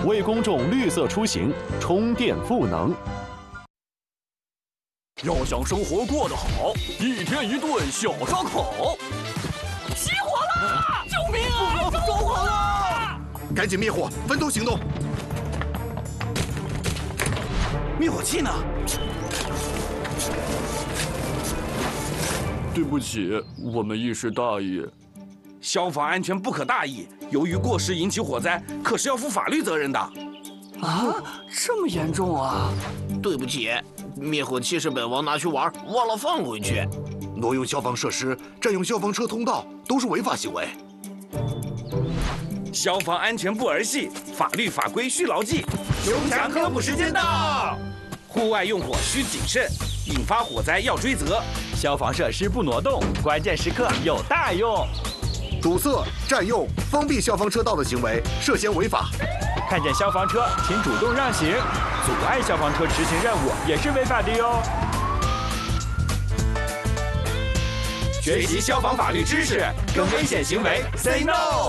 为公众绿色出行充电赋能。 要想生活过得好，一天一顿小烧烤。 起火了！救命啊！ 着火了！赶紧灭火，分头行动。 灭火器呢？ 对不起，我们一时大意。 消防安全不可大意，由于过失引起火灾，可是要负法律责任的。 啊，这么严重啊！ 对不起，灭火器是本王拿去玩，忘了放回去。 挪用消防设施、占用消防车通道都是违法行为。 消防安全不儿戏，法律法规需牢记。 熊强科普时间到！ 户外用火需谨慎，引发火灾要追责。 消防设施不挪动，关键时刻有大用。 堵塞、占用、封闭消防车道的行为涉嫌违法。 看见消防车，请主动让行，阻碍消防车执行任务也是违法的哟。 学习消防法律知识，跟危险行为 say no。